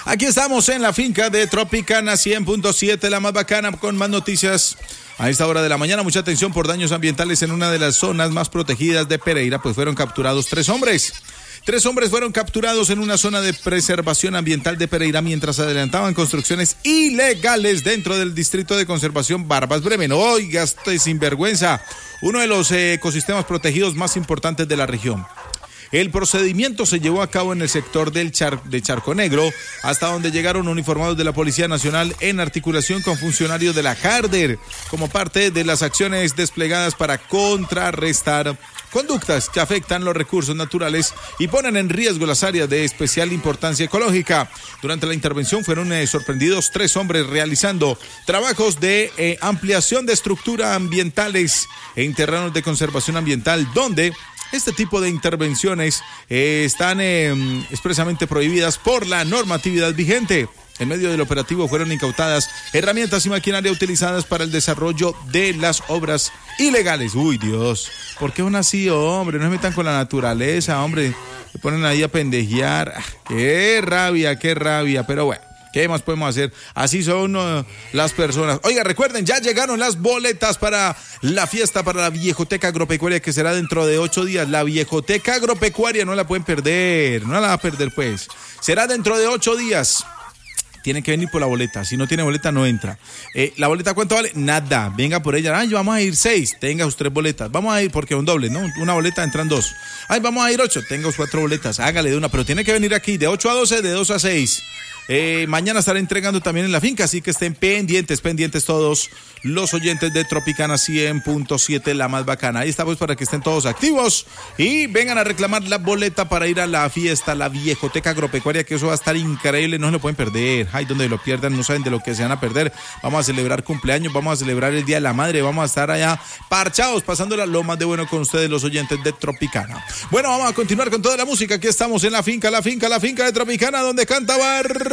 Aquí estamos en la finca de Tropicana 100.7, la más bacana, con más noticias. A esta hora de la mañana, mucha atención por daños ambientales en una de las zonas más protegidas de Pereira, pues fueron capturados 3 hombres. 3 hombres fueron capturados en una zona de preservación ambiental de Pereira mientras adelantaban construcciones ilegales dentro del distrito de conservación Barbas Bremen. Oiga, este sinvergüenza, uno de los ecosistemas protegidos más importantes de la región. El procedimiento se llevó a cabo en el sector de Charco Negro, hasta donde llegaron uniformados de la Policía Nacional en articulación con funcionarios de la Carder, como parte de las acciones desplegadas para contrarrestar conductas que afectan los recursos naturales y ponen en riesgo las áreas de especial importancia ecológica. Durante la intervención fueron sorprendidos 3 hombres realizando trabajos de ampliación de estructuras ambientales en terrenos de conservación ambiental, donde este tipo de intervenciones están expresamente prohibidas por la normatividad vigente. En medio del operativo fueron incautadas herramientas y maquinaria utilizadas para el desarrollo de las obras ilegales. Uy, Dios, ¿por qué son así, hombre? No se metan con la naturaleza, hombre. Se ponen ahí a pendejear. Qué rabia, pero bueno. ¿Qué más podemos hacer? Así son las personas. Oiga, recuerden, ya llegaron las boletas para la fiesta, para la Viejoteca Agropecuaria, que será dentro de 8 días. La Viejoteca Agropecuaria, no la pueden perder, no la va a perder pues. Será dentro de 8 días. Tienen que venir por la boleta. Si no tiene boleta, no entra. ¿La boleta cuánto vale? Nada. Venga por ella. Ay, vamos a ir 6. Tenga sus 3 boletas. Vamos a ir porque un doble, ¿no? Una boleta entran 2. Ay, vamos a ir 8. Tenga sus 4 boletas. Hágale de una. Pero tiene que venir aquí de 8 a 12, de 2 a 6. Mañana estaré entregando también en la finca, así que estén pendientes todos los oyentes de Tropicana 100.7, la más bacana. Ahí está pues para que estén todos activos y vengan a reclamar la boleta para ir a la fiesta, la Viejoteca Agropecuaria, que eso va a estar increíble, no se lo pueden perder. Ay, donde lo pierdan, no saben de lo que se van a perder. Vamos a celebrar cumpleaños, vamos a celebrar el Día de la Madre, vamos a estar allá parchados, pasándola lo más de bueno con ustedes, los oyentes de Tropicana. Bueno, vamos a continuar con toda la música. Aquí estamos en la finca de Tropicana, donde canta